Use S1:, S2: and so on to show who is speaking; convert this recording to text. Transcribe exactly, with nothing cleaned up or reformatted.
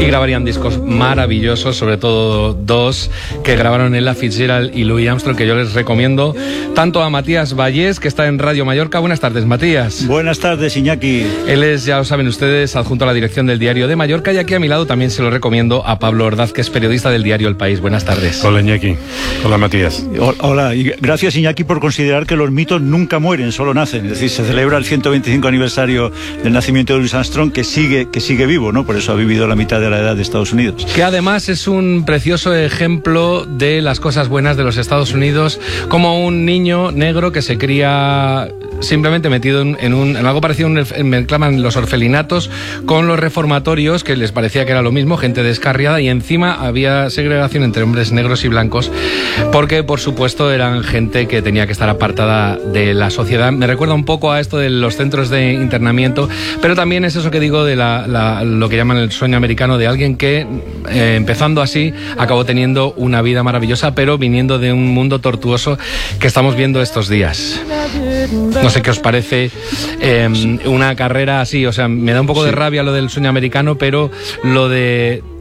S1: Y grabarían discos maravillosos, sobre todo dos que grabaron Ella Fitzgerald y Louis Armstrong, que yo les recomiendo tanto a Matías Vallés, que está en Radio Mallorca. Buenas tardes, Matías.
S2: Buenas tardes, Iñaki.
S1: Él es, ya lo saben ustedes, adjunto a la dirección del Diario de Mallorca, y aquí a mi lado también se lo recomiendo a Pablo Ordaz, que es periodista del diario El País. Buenas tardes.
S3: Hola, Iñaki. Hola, Matías.
S2: Hola, y gracias, Iñaki, por considerar que los mitos nunca mueren, solo nacen. Es decir, se celebra el ciento veinticinco aniversario del nacimiento de Louis Armstrong, que sigue, que sigue vivo, ¿no? Por eso ha vivido la mitad de la edad de Estados Unidos.
S1: Que además es un precioso ejemplo de las cosas buenas de los Estados Unidos, como un niño negro que se cría simplemente metido en, en, un, en algo parecido, un, me claman los orfelinatos con los reformatorios, que les parecía que era lo mismo, gente descarriada, y encima había segregación entre hombres negros y blancos, porque por supuesto eran gente que tenía que estar apartada de la sociedad. Me recuerda un poco a esto de los centros de internamiento, pero también es eso que digo de la, la, lo que llaman el sueño americano, de alguien que eh, empezando así acabó teniendo una vida maravillosa, pero viniendo de un mundo tortuoso que estamos viendo estos días. No sé qué os parece eh, una carrera así, o sea, me da un poco de rabia lo del sueño americano, pero lo de